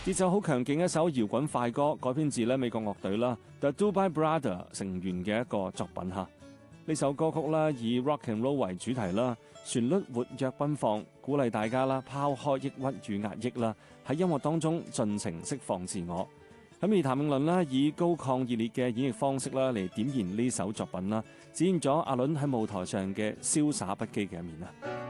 節奏好強勁嘅一首搖滾快歌，改編自美國樂隊啦 The Doobie Brothers 成員嘅一個作品嚇。呢首歌曲啦以 rock and roll 為主題啦，旋律活躍奔放，鼓勵大家啦拋開抑鬱與壓抑啦，喺音樂當中盡情釋放自我。咁而譚詠麟啦以高亢熱烈嘅演繹方式啦嚟點燃呢首作品啦，展現咗阿倫喺舞台上嘅瀟灑不羈嘅一面啊！